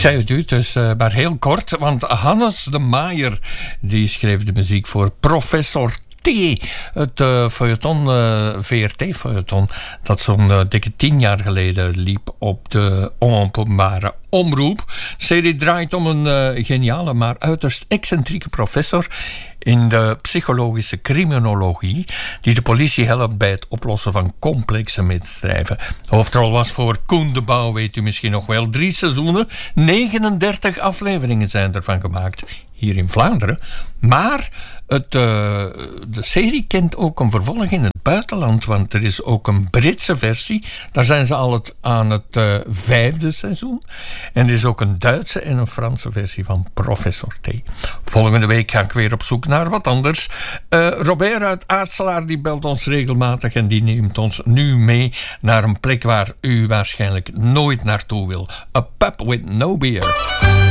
zei het u, dus maar heel kort, want Hannes de Maaier die schreef de muziek voor Professor T. Het feuilleton, VRT-feuilleton, dat zo'n dikke 10 jaar geleden liep op de onopenbare omroep. De serie draait om een geniale, maar uiterst excentrieke professor in de psychologische criminologie, die de politie helpt bij het oplossen van complexe misdrijven. De hoofdrol was voor Koen de Bouw, weet u misschien nog wel. 3 seizoenen, 39 afleveringen zijn ervan gemaakt hier in Vlaanderen. Maar de serie kent ook een vervolg in het buitenland, want er is ook een Britse versie. Daar zijn ze al aan het 5e seizoen. En er is ook een Duitse en een Franse versie van Professor T. Volgende week ga ik weer op zoek naar wat anders. Robert uit Aartselaar die belt ons regelmatig en die neemt ons nu mee naar een plek waar u waarschijnlijk nooit naartoe wil. A pub with no beer.